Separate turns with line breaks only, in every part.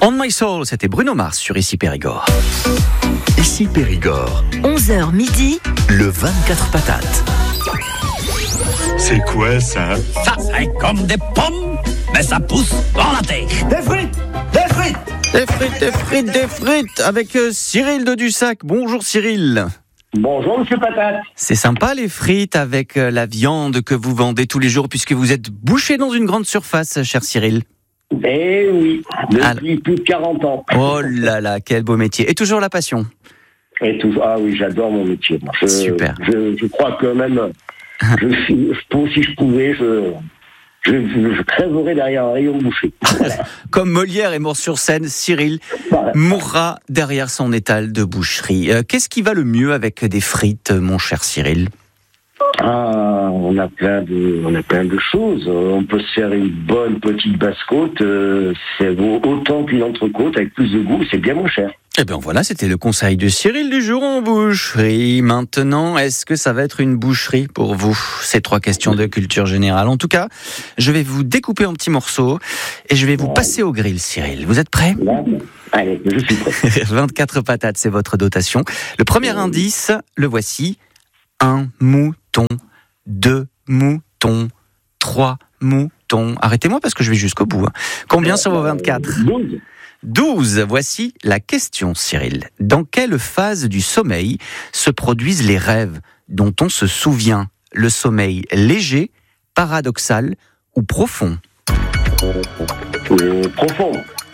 On My Soul, c'était Bruno Mars sur Ici Périgord.
Ici Périgord,
11h midi,
le 24 patates.
C'est quoi ça?
Ça, c'est comme des pommes, mais ça pousse dans la terre.
Des frites avec Cyril de Dussac. Bonjour Cyril.
Bonjour Monsieur Patate.
C'est sympa les frites avec la viande que vous vendez tous les jours puisque vous êtes boucher dans une grande surface, cher Cyril.
Eh oui, depuis plus de 40 ans.
Oh là là, quel beau métier. Et toujours la passion.
Et tout, ah oui, j'adore mon métier.
Super.
Je crois que même, si je pouvais, je crèverais derrière un rayon de boucher. Voilà.
Comme Molière est mort sur scène, Cyril mourra derrière son étal de boucherie. Qu'est-ce qui va le mieux avec des frites, mon cher Cyril ?
On a plein de choses. On peut se faire une bonne petite basse-côte. Ça vaut autant qu'une entrecôte avec plus de goût. C'est bien moins cher.
Eh bien voilà, c'était le conseil de Cyril du jour en boucherie. Maintenant, est-ce que ça va être une boucherie pour vous ? Ces 3 questions de culture générale. En tout cas, je vais vous découper en petits morceaux et je vais vous passer au grill, Cyril. Vous êtes prêts ?
Allez, je suis prêt.
24 patates, c'est votre dotation. Le premier indice, le voici. 1 mouton, 2 moutons, 3 moutons. Arrêtez-moi parce que je vais jusqu'au bout. Combien sur vos 24 ? 12. Voici la question, Cyril. Dans quelle phase du sommeil se produisent les rêves dont on se souvient ? Le sommeil léger, paradoxal ou profond ?
Profond.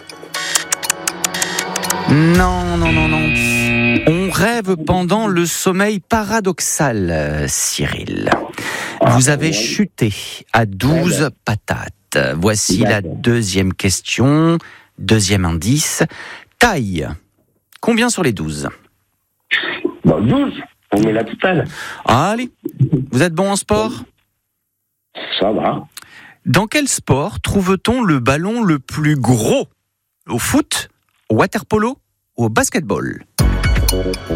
Non. On rêve pendant le sommeil paradoxal, Cyril. Vous avez chuté à 12 patates. Voici la deuxième question. Deuxième indice. Taille. Combien sur les 12 ?
12. On met la totale.
Allez. Vous êtes bon en sport ?
Ça va.
Dans quel sport trouve-t-on le ballon le plus gros ? Au foot ? Au water-polo ou au basketball ?
Basketball ?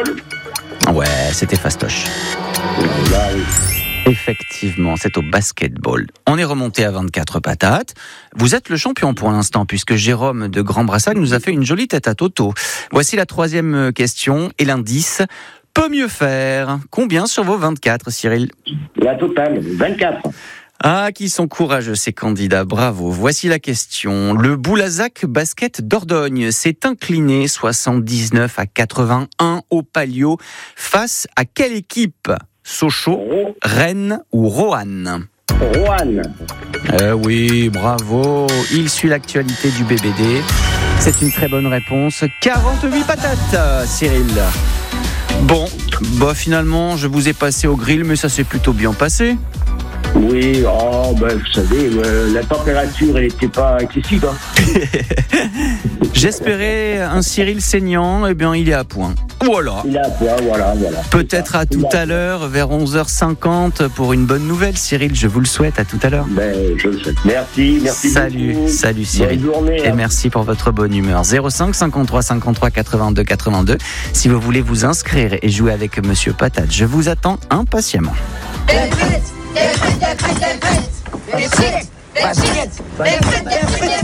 Ouais, c'était fastoche.
Là, oui.
Effectivement, c'est au basketball. On est remonté à 24 patates. Vous êtes le champion pour l'instant, puisque Jérôme de Grand Brassac nous a fait une jolie tête à Toto. Voici la 3e question et l'indice. Peut mieux faire. Combien sur vos 24, Cyril ?
La totale, 24.
Ah, qui sont courageux ces candidats, bravo. Voici la question. Le Boulazac Basket Dordogne s'est incliné 79 à 81 au Palio face à quelle équipe ? Sochaux, Rennes ou Roanne ?
Roanne.
Oui, bravo. Il suit l'actualité du BBD. C'est une très bonne réponse. 48 patates, Cyril. Bon, finalement, je vous ai passé au grill, mais ça s'est plutôt bien passé.
Oui, vous savez, la température, elle n'était pas excessive.
J'espérais un Cyril saignant, eh bien, il est à point. Voilà.
Il est à point, voilà.
Peut-être à tout à l'heure, vers 11h50, pour une bonne nouvelle, Cyril. Je vous le souhaite, à tout à l'heure.
Je le souhaite. Merci beaucoup.
Salut Cyril.
Bonne journée.
Et merci pour votre bonne humeur. 05 53 53 82 82. Si vous voulez vous inscrire et jouer avec Monsieur Patate, je vous attends impatiemment.
Des frites